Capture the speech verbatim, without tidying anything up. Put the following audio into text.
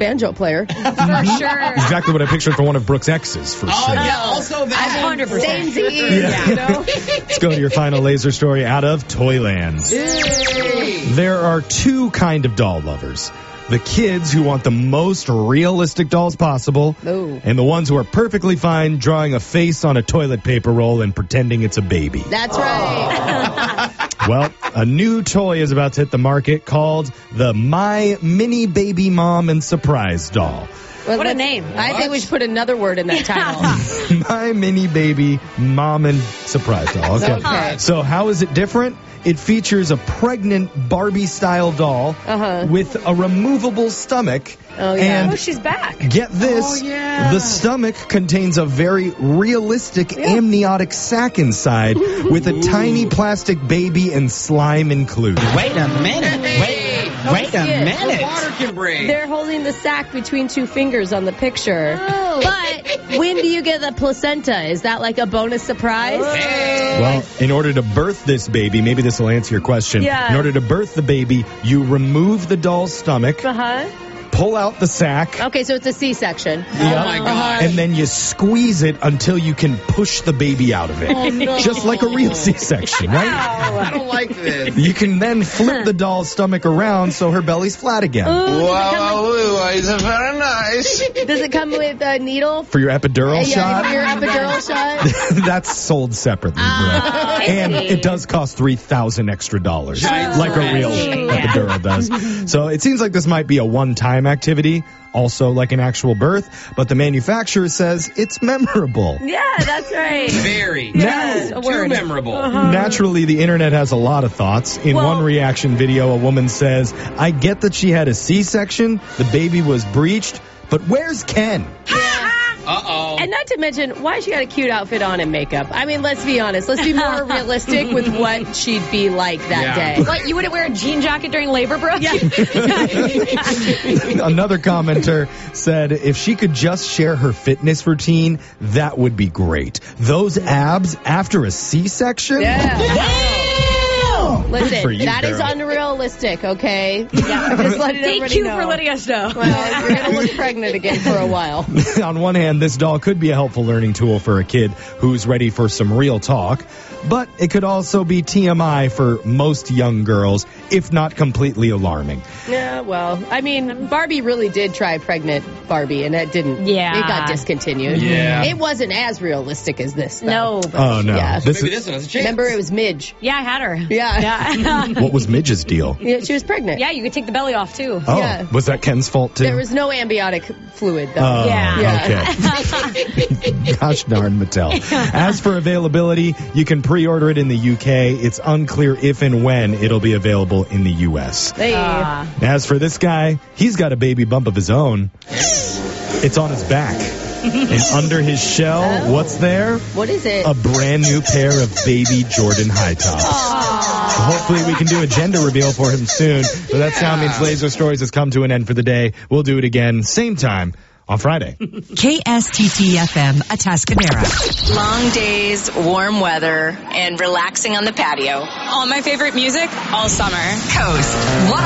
banjo player. For sure. Exactly what I pictured for one of Brooke's exes, for Oh, sure. yeah, also that. one hundred percent. Same Z, Yeah. you know? Let's go to your final laser story out of Toyland. There are two kind of doll lovers. The kids who want the most realistic dolls possible, Ooh. and the ones who are perfectly fine drawing a face on a toilet paper roll and pretending it's a baby. That's right. Well, a new toy is about to hit the market called the My Mini Baby Mom and Surprise Doll. Well, What a let's- name. I think we should put another word in that title. My Mini Baby Mom and Surprise Doll. Okay. Okay. So how is it different? It features a pregnant Barbie-style doll Uh-huh. with a removable stomach. Oh, yeah. And Oh, she's back. get this, Oh, yeah. the stomach contains a very realistic amniotic sac inside with a tiny plastic baby and slime included. Wait a minute. Wait, wait a see it. minute. Water can break. They're holding the sack between two fingers on the picture. Oh. But when do you get the placenta? Is that like a bonus surprise? Well, in order to birth this baby, maybe this will answer your question. Yeah. In order to birth the baby, you remove the doll's stomach, Uh-huh. pull out the sac, Okay, so it's a C-section. Oh, my God. and then you squeeze it until you can push the baby out of it. Oh, no. Just like a real C-section, right? I don't like this. You can then flip the doll's stomach around so her belly's flat again. Ooh, Wow, it's very nice. does it come with a needle? For your epidural Yeah, shot? for your epidural shot? That's sold separately, Brooke. I And see. it does cost three thousand extra dollars, Giant like a real Yeah. epidural does. So it seems like this might be a one-time activity, also like an actual birth, but the manufacturer says it's memorable. Yeah, that's right. Very. Yes, a Too word. memorable. Naturally, the internet has a lot of thoughts. In Well- one reaction video, a woman says, I get that she had a C-section, the baby was breached, but where's Ken? Uh-oh. And not to mention, why she got a cute outfit on and makeup? I mean, let's be honest. Let's be more realistic with what she'd be like that Yeah. day. What, you wouldn't wear a jean jacket during labor, Brooke? Yeah. Another commenter said if she could just share her fitness routine, that would be great. Those abs after a C-section? Yeah. Listen, for you, that is Carol. unrealistic, okay? Yeah, just letting Thank everybody you know. for letting us know. Well, you're going to look pregnant again for a while. On one hand, this doll could be a helpful learning tool for a kid who's ready for some real talk, but it could also be T M I for most young girls, if not completely alarming. Yeah, well, I mean, Barbie really did try pregnant Barbie, and that didn't. Yeah. It got discontinued. Yeah. It wasn't as realistic as this, though. No. But Oh, no. Yeah. This Maybe is, this one has a chance. Remember, it was Midge. yeah, I had her. Yeah. Yeah. what was Midge's deal? Yeah, she was pregnant. Yeah, you could take the belly off, too. Oh, Yeah. was that Ken's fault, too? There was no amniotic fluid, though. Oh, Yeah. Yeah. okay. Gosh darn Mattel. As for availability, you can pre-order it in the U K. It's unclear if and when it'll be available in the U S. Hey. Uh, As for this guy, he's got a baby bump of his own. It's on his back. And under his shell, what's there? What is it? A brand new pair of baby Jordan high tops. So hopefully we can do a gender reveal for him soon. So that sound means Laser Stories has come to an end for the day. We'll do it again, same time, on Friday. K S T T F M, Atascadero. Long days, warm weather, and relaxing on the patio. All my favorite music all summer. Coast.